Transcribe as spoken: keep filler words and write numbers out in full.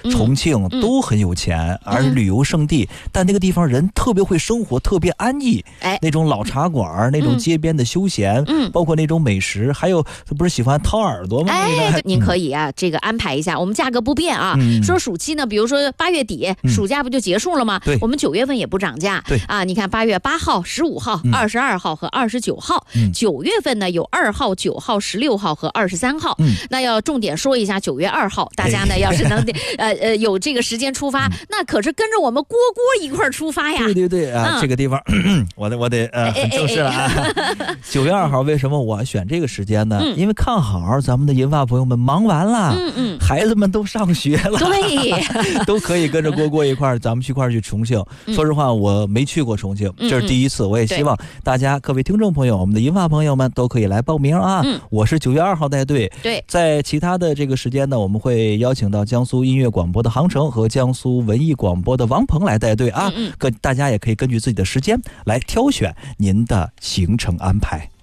重庆都很有钱，而旅游胜地，但那个地方人特别会生活，特别安逸。哎，那种老茶馆，那种街边的休闲，嗯，包括那种美食，还有不是喜欢掏耳朵吗？ 哎，您可以啊，这个安排一下，我们价格不变啊。说暑期呢，比如说八月底，暑假不就结束了吗？对，我们九月份也不涨价。对啊，你看八月八号、十五号、二十二号和二十九号，九月份呢有二号、九号、十六号和二十三号。嗯，那要重点说一下九月二号，大家呢要是能呃呃有这个时间出发，那可是跟着我们郭郭一块出发呀。 对对对啊，这个地方我得我得呃很正式了啊。九月二号为什么我选这个时间呢？因为看好咱们的银发朋友们忙完了，嗯嗯，孩子们都上学了，对，都可以跟着郭郭一块儿，咱们去一块儿去重庆。说实话，我没去过重庆，这是第一次，我也希望大家各位听众朋友，我们的银发朋友们都可以来报名啊。我是九月二号带队，对，在其他的这个时间呢，我们会邀请到江苏音乐广播的杭城和江苏文艺广播的王鹏来带队啊。跟大家也可以根据自己的时间来挑选您的行程安排。